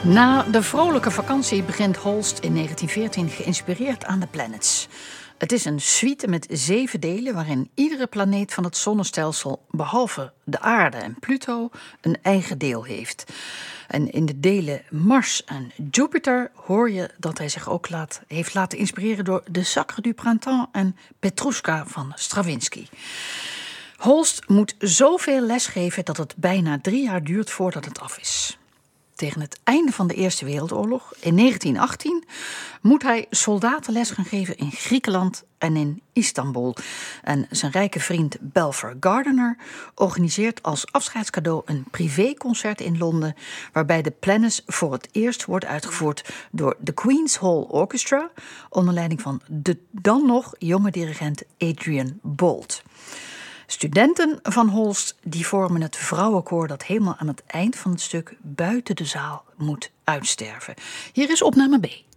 Na de vrolijke vakantie begint Holst in 1914 geïnspireerd aan de Planets. Het is een suite met 7 delen waarin iedere planeet van het zonnestelsel, behalve de aarde en Pluto, een eigen deel heeft. En in de delen Mars en Jupiter hoor je dat hij zich ook heeft laten inspireren door de Sacre du Printemps en Petrushka van Stravinsky. Holst moet zoveel lesgeven dat het bijna 3 jaar duurt voordat het af is. Tegen het einde van de Eerste Wereldoorlog, in 1918, moet hij soldatenles gaan geven in Griekenland en in Istanbul. En zijn rijke vriend Belfer Gardiner organiseert als afscheidscadeau een privéconcert in Londen, waarbij de Planets voor het eerst wordt uitgevoerd door de Queen's Hall Orchestra, onder leiding van de dan nog jonge dirigent Adrian Boult. Studenten van Holst die vormen het vrouwenkoor dat helemaal aan het eind van het stuk buiten de zaal moet uitsterven. Hier is opname B.